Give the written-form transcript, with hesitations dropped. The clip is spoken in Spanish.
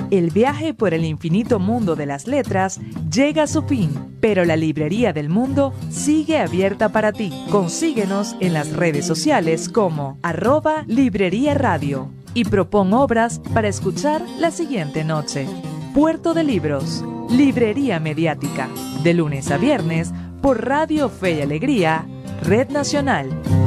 El viaje por el infinito mundo de las letras llega a su fin, pero la Librería del Mundo sigue abierta para ti. Consíguenos en las redes sociales como @Librería Radio y propón obras para escuchar la siguiente noche. Puerto de Libros, Librería Mediática, de lunes a viernes por Radio Fe y Alegría, Red Nacional.